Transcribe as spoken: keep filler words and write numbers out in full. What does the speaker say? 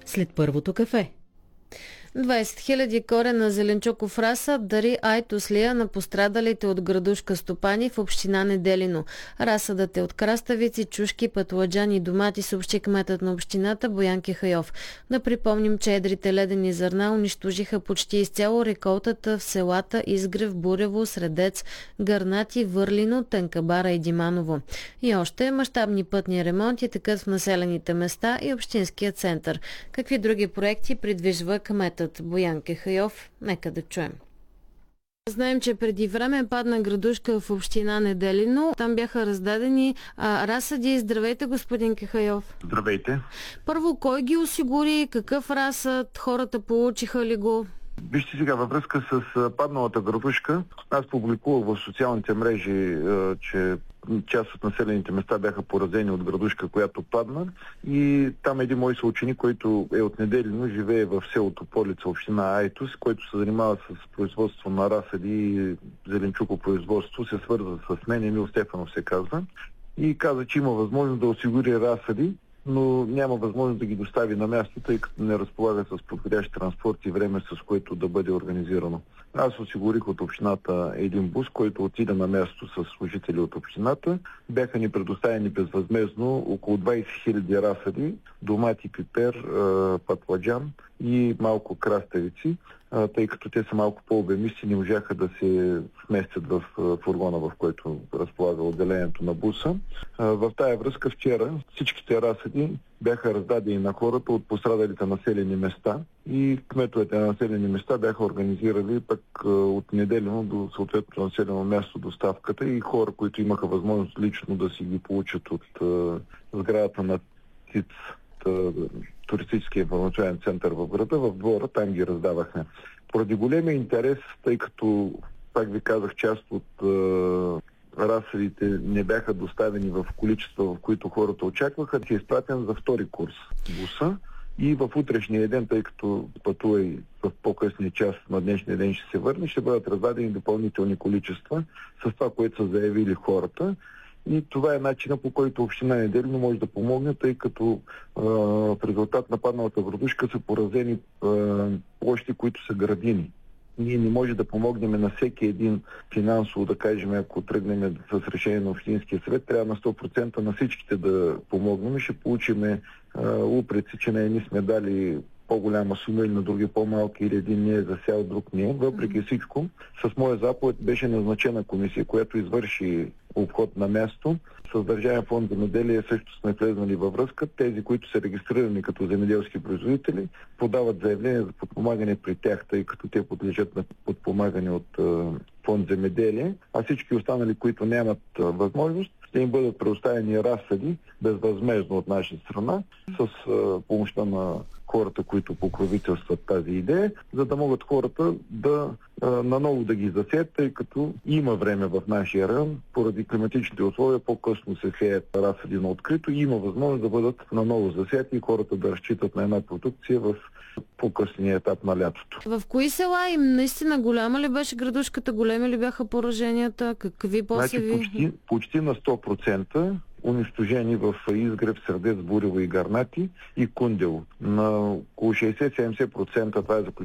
след първото кафе. двайсет хиляди корена зеленчуков разсад дари Айтослия на пострадалите от градушка стопани в община Неделино. Разсадът е от краставици, чушки, пътладжани и домати, съобщи кметът на общината Боян Кехайов. Да припомним, че едрите ледени зърна унищожиха почти изцяло реколтата в селата Изгрев, Бурево, Средец, Гърнати, Върлино, Тънкабара и Диманово. И още мащабни пътни ремонти текат в населените места и общинския център. Какви други проекти придвижва кметът Боян Кехайов? Нека да чуем. Знаем, че преди време падна градушка в община Неделино. Там бяха раздадени а, разсади. Здравейте, господин Кехайов. Здравейте. Първо, кой ги осигури? Какъв разсад? Хората получиха ли го? Вижте сега, във връзка с падналата градушка, аз публикувах в социалните мрежи, че част от населените места бяха поразени от градушка, която падна, и там един мой съученик, който е от Неделино, живее в селото Полица, община Айтос, който се занимава с производство на разсади и зеленчукопроизводство, се свърза с мен, Емил Стефанов се казва, и каза, че има възможност да осигури разсади, но няма възможност да ги достави на място, тъй като не разполага с подходящ транспорт и време, с което да бъде организирано. Аз осигурих от общината един бус, който отида на място с служители от общината. Бяха ни предоставени безвъзмездно около двайсет хиляди разсади, домати, пипер, пътладжан и малко краставици, тъй като те са малко по-обемисти, не можаха да се вместят в фургона, в който разполага отделението на буса. В тая връзка вчера всичките разсади бяха раздадени на хората от пострадалите населени места и кметовете на населени места бяха организирали пък от Неделино до съответното населено място доставката, и хора, които имаха възможност лично да си ги получат от сградата на ТИЦ, туристическия информационен център в града, в двора, там ги раздавахме. Поради големия интерес, тъй като, пак ви казах, част от е, разсадите не бяха доставени в количества, в които хората очакваха, че е изпратен за втори курс буса, и в утрешния ден, тъй като пътува и в по-късния час на днешния ден ще се върне, ще бъдат раздадени допълнителни количества с това, което са заявили хората. И това е начина, по който община Неделино може да помогне, тъй като а, в резултат на падналата градушка са поразени а, площи, които са градини. Ние не може да помогнем на всеки един финансово, да кажем, ако тръгнем с решение на Общинския съвет, трябва на сто процента на всичките да помогнем. Ще получим упреци, че не ни сме дали по-голяма сума или на други по-малки, или един не е засял, друг не е. Въпреки всичко, с моя заповед беше назначена комисия, която извърши обход на място. С Държавен фонд земеделие също сме влезнали във връзка. Тези, които са регистрирани като земеделски производители, подават заявление за подпомагане при тях, тъй като те подлежат на подпомагане от фонд земеделие, а всички останали, които нямат възможност, ще им бъдат предоставени разсади безвъзмездно от наша страна с помощта на хората, които покровителстват тази идея, за да могат хората да наново да ги засеят, тъй като има време в нашия район, поради климатичните условия по-късно се сеят разсади на открито и има възможност да бъдат наново засеяти и хората да разчитат на една продукция в по-късния етап на лятото. В кои села им наистина голяма ли беше градушката, големи ли бяха пораженията, какви посеви? Значи почти, почти на сто процента унищожени в Изгрев, Средец, Бурево и Гърнати и Кундело. На около шейсет до седемдесет процента, това е заключение